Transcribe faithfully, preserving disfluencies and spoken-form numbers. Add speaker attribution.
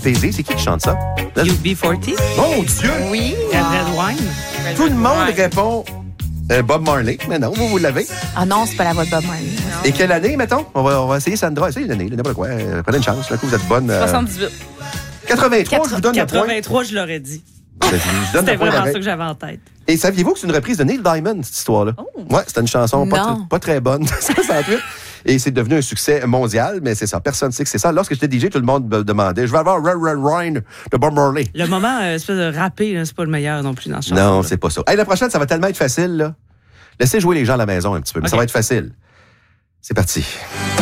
Speaker 1: P Z, c'est qui qui chante ça? Là,
Speaker 2: U B quarante?
Speaker 1: Mon Dieu!
Speaker 3: Oui.
Speaker 2: Red Red Wine?
Speaker 1: Tout le monde
Speaker 3: Ouais.
Speaker 1: répond euh, Bob Marley. Mais non, vous, vous l'avez.
Speaker 3: Ah non, c'est pas la voix de Bob Marley.
Speaker 1: Et quelle année, mettons? On va, on va essayer Sandra. Essayez une année, n'importe quoi. Euh, prenez une chance. Là, que vous êtes bonne. euh,
Speaker 4: soixante-dix-huit.
Speaker 1: quatre-vingt-trois, je vous donne le point.
Speaker 2: quatre-vingt-trois, je l'aurais dit.
Speaker 1: Je vous donne
Speaker 2: C'était
Speaker 1: le point
Speaker 2: vraiment
Speaker 1: d'arrêt.
Speaker 2: ça que j'avais en tête.
Speaker 1: Et saviez-vous que c'est une reprise de Neil Diamond, cette histoire-là?
Speaker 4: Oh.
Speaker 1: Ouais, c'était une chanson pas,
Speaker 3: Non.
Speaker 1: tr- pas très bonne, soixante-huit. Et c'est devenu un succès mondial, mais c'est ça. Personne ne sait que c'est ça. Lorsque j'étais D J, tout le monde me demandait, je vais avoir Red Red Wine de Bob Marley.
Speaker 2: Le moment, euh, espèce de rappé, là, c'est pas le meilleur non plus dans ce chanson.
Speaker 1: Non, c'est pas ça. Hey, la prochaine, ça va tellement être facile, là. Laissez jouer les gens à la maison un petit peu, mais ça
Speaker 2: OK.
Speaker 1: va être facile. C'est parti.